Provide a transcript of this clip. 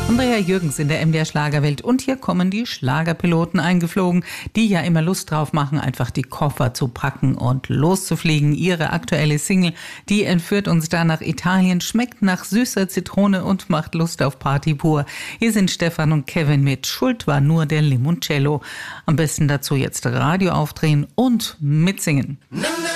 Andrea Jürgens in der MDR Schlagerwelt. Und hier kommen die Schlagerpiloten eingeflogen, die ja immer Lust drauf machen, einfach die Koffer zu packen und loszufliegen. Ihre aktuelle Single, die entführt uns da nach Italien, schmeckt nach süßer Zitrone und macht Lust auf Party pur. Hier sind Stefan und Kevin mit Schuld war nur der Limoncello. Am besten dazu jetzt Radio aufdrehen und mitsingen.